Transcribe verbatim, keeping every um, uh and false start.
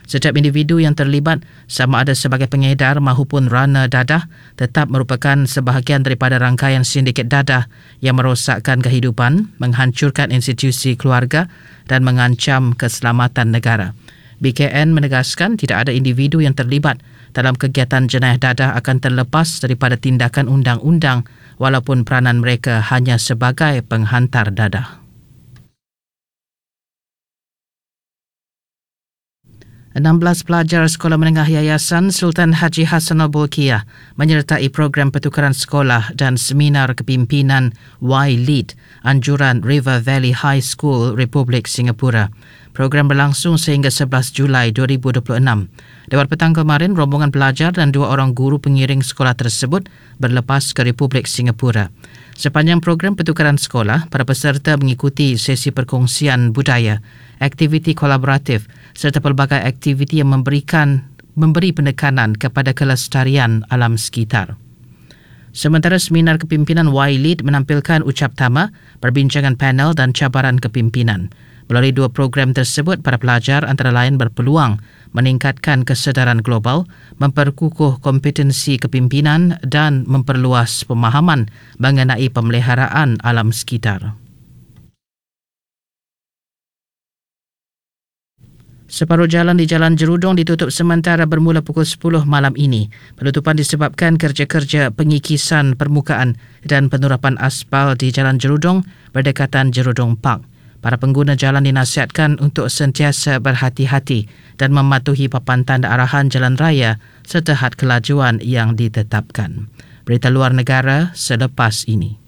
Setiap individu yang terlibat, sama ada sebagai pengedar maupun runner dadah, tetap merupakan sebahagian daripada rangkaian sindiket dadah yang merosakkan kehidupan, menghancurkan institusi keluarga dan mengancam keselamatan negara. B K N menegaskan tidak ada individu yang terlibat dalam kegiatan jenayah dadah akan terlepas daripada tindakan undang-undang walaupun peranan mereka hanya sebagai penghantar dadah. enam belas pelajar Sekolah Menengah Yayasan Sultan Haji Hassanal Bolkiah menyertai program pertukaran sekolah dan seminar kepimpinan Y-Lead anjuran River Valley High School Republik Singapura. Program berlangsung sehingga sebelas Julai dua ribu dua puluh enam. Lewat petang kemarin, rombongan pelajar dan dua orang guru pengiring sekolah tersebut berlepas ke Republik Singapura. Sepanjang program pertukaran sekolah, para peserta mengikuti sesi perkongsian budaya, aktiviti kolaboratif serta pelbagai aktiviti yang memberikan memberi penekanan kepada kelestarian alam sekitar. Sementara seminar kepimpinan Y-Lead menampilkan ucap tama, perbincangan panel dan cabaran kepimpinan. Melalui dua program tersebut, para pelajar antara lain berpeluang meningkatkan kesedaran global, memperkukuh kompetensi kepimpinan dan memperluas pemahaman mengenai pemeliharaan alam sekitar. Separuh jalan di Jalan Jerudong ditutup sementara bermula pukul sepuluh malam ini. Penutupan disebabkan kerja-kerja pengikisan permukaan dan penerapan aspal di Jalan Jerudong berdekatan Jerudong Park. Para pengguna jalan dinasihatkan untuk sentiasa berhati-hati dan mematuhi papan tanda arahan jalan raya serta had kelajuan yang ditetapkan. Berita luar negara selepas ini.